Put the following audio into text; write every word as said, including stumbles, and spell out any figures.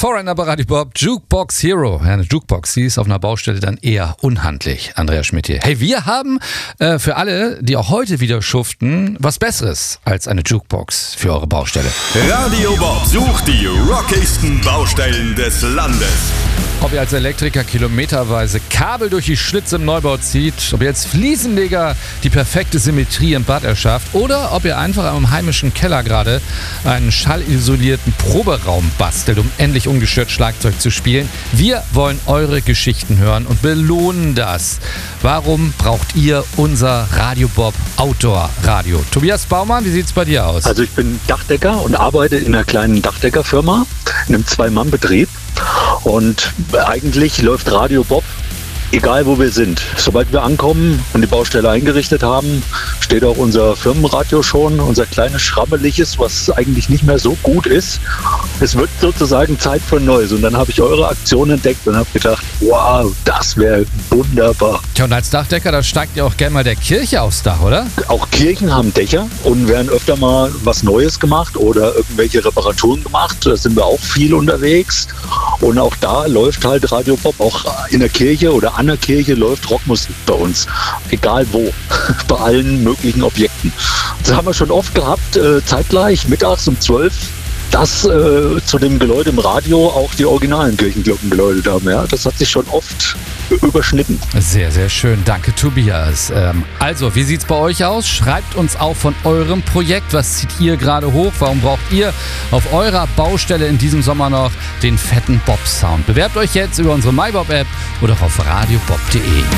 Foreigner bei Radio Bob, Jukebox Hero. Ja, eine Jukebox, die ist auf einer Baustelle dann eher unhandlich, Andreas Schmidt hier. Hey, wir haben äh, für alle, die auch heute wieder schuften, was Besseres als eine Jukebox für eure Baustelle. Radio Bob sucht die rockigsten Baustellen des Landes. Ob ihr als Elektriker kilometerweise Kabel durch die Schlitze im Neubau zieht, ob ihr als Fliesenleger die perfekte Symmetrie im Bad erschafft oder ob ihr einfach im heimischen Keller gerade einen schallisolierten Proberaum bastelt, um endlich ungestört Schlagzeug zu spielen. Wir wollen eure Geschichten hören und belohnen das. Warum braucht ihr unser Radio Bob Outdoor Radio? Tobias Baumann, wie sieht's bei dir aus? Also ich bin Dachdecker und arbeite in einer kleinen Dachdeckerfirma, in einem Zwei-Mann-Betrieb. Und eigentlich läuft Radio Bob, egal wo wir sind. Sobald wir ankommen und die Baustelle eingerichtet haben, steht auch unser Firmenradio schon, unser kleines Schrammeliges, was eigentlich nicht mehr so gut ist. Es wird sozusagen Zeit für Neues. Und dann habe ich eure Aktion entdeckt und habe gedacht, wow, das wäre wunderbar. Tja, und als Dachdecker, da steigt ihr auch gerne mal der Kirche aufs Dach, oder? Auch Kirchen haben Dächer und werden öfter mal was Neues gemacht oder irgendwelche Reparaturen gemacht. Da sind wir auch viel unterwegs. Und auch da läuft halt Radio Bob. Auch in der Kirche oder an der Kirche läuft Rockmusik bei uns. Egal wo. Bei allen möglichen Objekten. Das haben wir schon oft gehabt, äh, zeitgleich, mittags um zwölf. Dass äh, zu dem Geläut im Radio auch die originalen Kirchenglocken geläutet haben. Ja? Das hat sich schon oft überschnitten. Sehr, sehr schön. Danke, Tobias. Ähm, also, wie sieht's bei euch aus? Schreibt uns auch von eurem Projekt. Was zieht ihr gerade hoch? Warum braucht ihr auf eurer Baustelle in diesem Sommer noch den fetten Bob-Sound? Bewerbt euch jetzt über unsere MyBob-App oder auf radiobob punkt de.